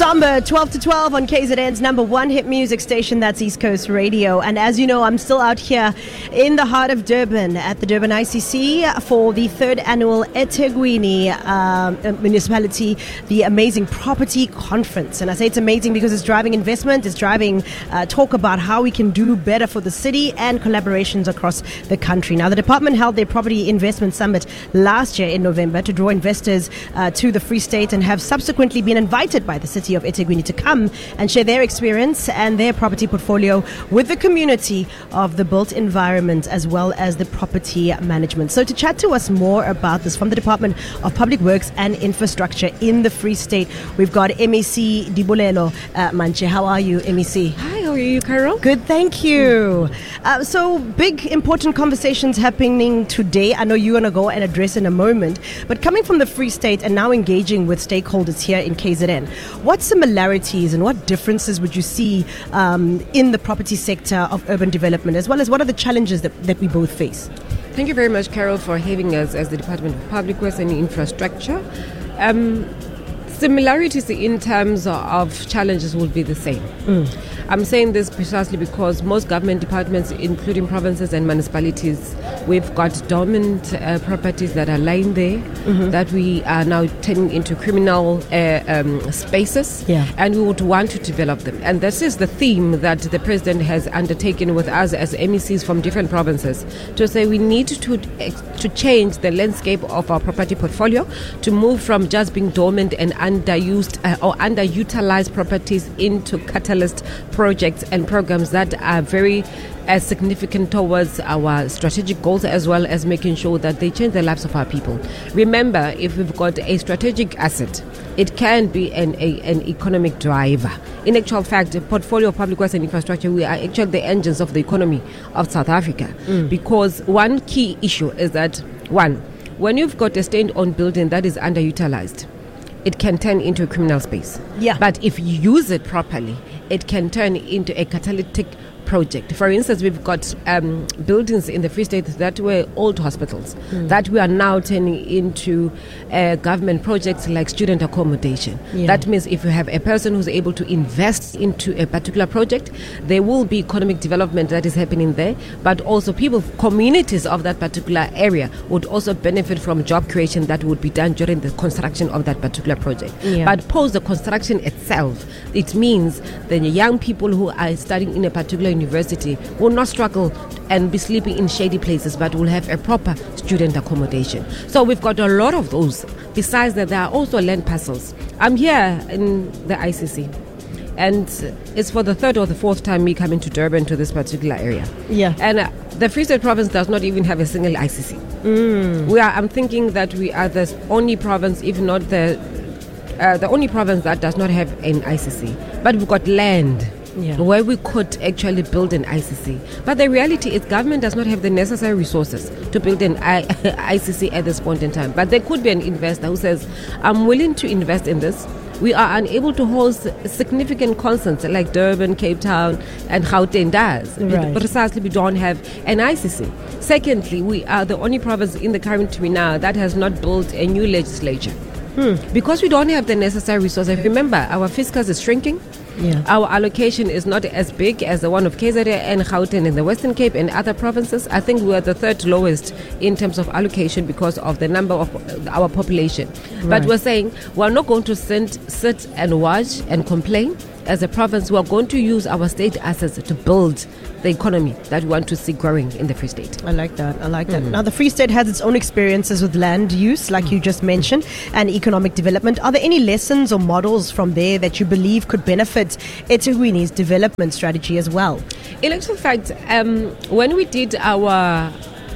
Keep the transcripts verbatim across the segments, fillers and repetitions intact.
Samba, twelve to twelve on K Z N's number one hit music station, that's East Coast Radio. And as you know, I'm still out here in the heart of Durban at the Durban I C C for the third annual eThekwini um, Municipality, the Amazing Property Conference. And I say it's amazing because it's driving investment, it's driving uh, talk about how we can do better for the city and collaborations across the country. Now, the department held their Property Investment Summit last year in November to draw investors uh, to the Free State and have subsequently been invited by the city of eThekwini to come and share their experience and their property portfolio with the community of the built environment as well as the property management. So to chat to us more about this from the Department of Public Works and Infrastructure in the Free State, we've got M E C Dibulelo uh, Manche. How are you, M E C? Hi, how are you, Carol? Good, thank you. Uh, so big, important conversations happening today. I know you're going to go and address in a moment, but coming from the Free State and now engaging with stakeholders here in K Z N, what similarities and what differences would you see um, in the property sector of urban development, as well as what are the challenges that, that we both face? Thank you very much, Carol, for having us as the Department of Public Works and Infrastructure. Um, similarities in terms of challenges will be the same. Mm. I'm saying this precisely because most government departments, including provinces and municipalities, we've got dormant uh, properties that are lying there, mm-hmm. that we are now turning into criminal uh, um, spaces, yeah. and we would want to develop them. And this is the theme that the President has undertaken with us as M E Cs from different provinces, to say we need to, to change the landscape of our property portfolio, to move from just being dormant and underused uh, or underutilized properties into catalyst projects and programs that are very uh, significant towards our strategic goals, as well as making sure that they change the lives of our people. Remember, if we've got a strategic asset, it can be an, a, an economic driver. In actual fact, the portfolio of public works and infrastructure, we are actually the engines of the economy of South Africa. Mm. Because one key issue is that, one, when you've got a state-owned building that is underutilized, it can turn into a criminal space. Yeah. But if you use it properly, it can turn into a catalytic project. For instance, we've got um, buildings in the Free State that were old hospitals mm. that we are now turning into uh, government projects like student accommodation. Yeah. That means if you have a person who's able to invest into a particular project, there will be economic development that is happening there, but also people, communities of that particular area would also benefit from job creation that would be done during the construction of that particular project. Yeah. But post the construction itself, it means the young people who are studying in a particular university will not struggle and be sleeping in shady places, but will have a proper student accommodation. So we've got a lot of those. Besides that, there are also land parcels. I'm here in the I C C, and it's for the third or the fourth time me coming to Durban to this particular area. Yeah. And uh, the Free State province does not even have a single I C C. Mm. We are. I'm thinking that we are the only province, if not the uh, the only province that does not have an I C C. But we've got land. Yeah. Where we could actually build an I C C. But the reality is government does not have the necessary resources to build an I C C at this point in time. But there could be an investor who says, I'm willing to invest in this. We are unable to host significant concerts like Durban, Cape Town, and Gauteng does. Right. Precisely, we don't have an I C C. Secondly, we are the only province in the country now that has not built a new legislature. Hmm. Because we don't have the necessary resources. Remember, our fiscus is shrinking. Yeah. Our allocation is not as big as the one of K Z N and Gauteng in the Western Cape and other provinces. I think we are the third lowest in terms of allocation because of the number of our population. Right. But we're saying we're not going to sit, sit and watch and complain. As a province, we're going to use our state assets to build the economy that we want to see growing in the Free State. I like that. I like that. Mm-hmm. Now, the Free State has its own experiences with land use, like mm-hmm. you just mentioned, and economic development. Are there any lessons or models from there that you believe could benefit eThekwini's development strategy as well? In actual fact, um, when we did our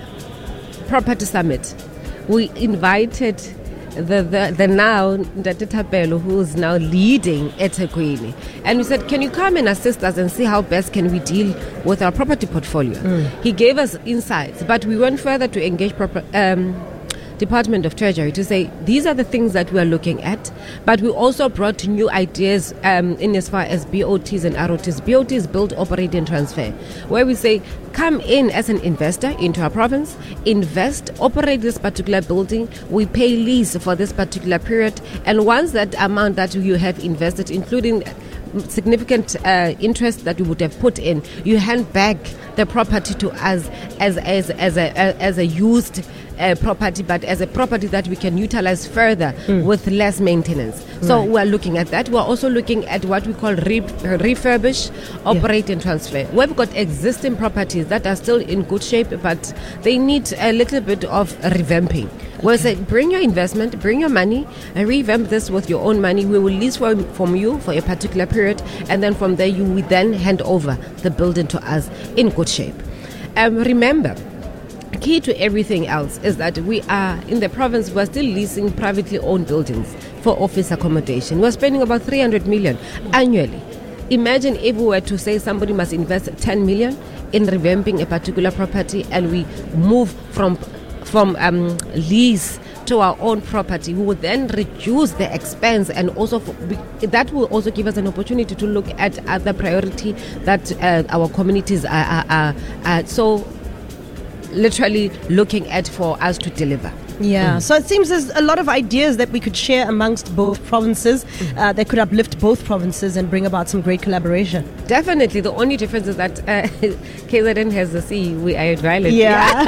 property summit, we invited the the, the now Ndati Thapelo, who is now leading eThekwini, and we said, can you come and assist us and see how best can we deal with our property portfolio? Mm. He gave us insights, but we went further to engage proper, um, Department of Treasury to say these are the things that we are looking at, but we also brought new ideas um, in as far as B O Ts and R O Ts. B O Ts, build, operate and transfer, where we say come in as an investor into our province, invest, operate this particular building, we pay lease for this particular period, and once that amount that you have invested, including significant uh, interest that you would have put in, you hand back the property to us as as as a as a used uh, property, but as a property that we can utilize further mm. with less maintenance. So right. we're looking at that. We're also looking at what we call re- refurbish, operate yeah. and transfer. We've got existing properties that are still in good shape, but they need a little bit of revamping. We'll say, bring your investment, bring your money, and revamp this with your own money. We will lease from, from you for a particular period, and then from there you will then hand over the building to us in good shape. Um, remember, key to everything else is that we are, in the province, we're still leasing privately owned buildings for office accommodation. We're spending about three hundred million annually. Imagine if we were to say somebody must invest ten million in revamping a particular property, and we move from from um, lease to our own property. We would then reduce the expense, and also f- that will also give us an opportunity to look at other priority that uh, our communities are, are, are, are so literally looking at for us to deliver. Yeah, mm. so it seems there's a lot of ideas that we could share amongst both provinces mm. uh, that could uplift both provinces and bring about some great collaboration. Definitely. The only difference is that uh, K Z N has the sea, we are at Ireland. Yeah.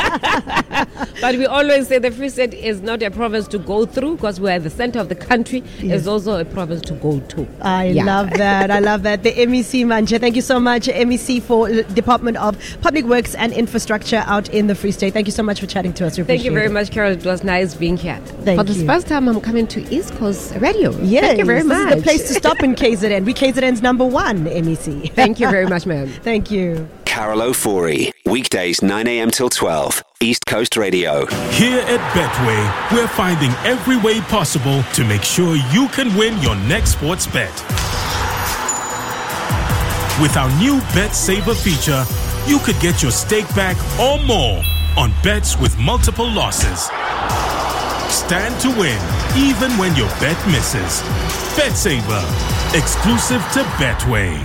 But we always say the Free State is not a province to go through because we're at the center of the country. Yes. It's also a province to go to. I yeah. love that. I love that. The M E C Manje. Thank you so much, M E C for Department of Public Works and Infrastructure out in the Free State. Thank you so much for chatting to us. We Thank you very it. much, Carol. It was nice being here. Thank For the you. first time, I'm coming to East Coast Radio. Yes, Thank you very much. This is the place to stop in K Z N. We K Z N's number one, M E C. Thank you very much, ma'am. Thank you. Carol O'Forey, weekdays nine a.m. till twelve, East Coast Radio. Here at Betway, we're finding every way possible to make sure you can win your next sports bet. With our new Bet Saver feature, you could get your stake back or more on bets with multiple losses. Stand to win even when your bet misses. Bet Saver, exclusive to Betway.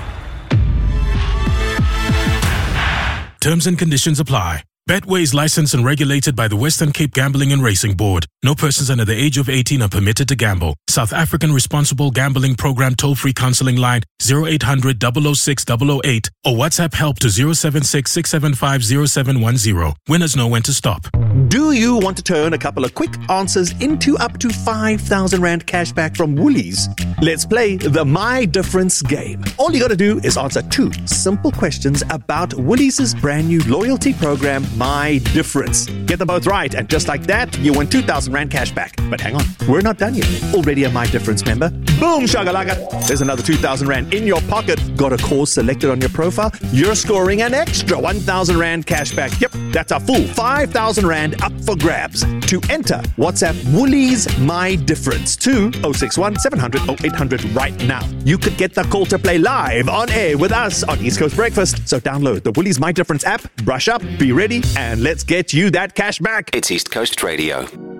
Terms and conditions apply. Betway is licensed and regulated by the Western Cape Gambling and Racing Board. No persons under the age of eighteen are permitted to gamble. South African Responsible Gambling Program toll-free counseling line zero eight hundred, double oh six, double oh eight or WhatsApp help to zero seven six, six seven five, zero seven one zero. Winners know when to stop. Do you want to turn a couple of quick answers into up to five thousand rand cash back from Woolies? Let's play the My Difference game. All you got to do is answer two simple questions about Woolies' brand new loyalty program, My Difference. Get them both right, and just like that, you win two thousand rand cash back. But hang on, we're not done yet. Already a My Difference member? Boom, shagalaka! There's another two thousand rand in your pocket. Got a cause selected on your profile? You're scoring an extra one thousand rand cash back. Yep, that's a full five thousand rand up for grabs. To enter, WhatsApp Woolies My Difference to oh six one, seven hundred, oh eight hundred right now. You could get the call to play live on air with us on East Coast Breakfast. So download the Woolies My Difference app, brush up, be ready, and let's get you that cash back. It's East Coast Radio.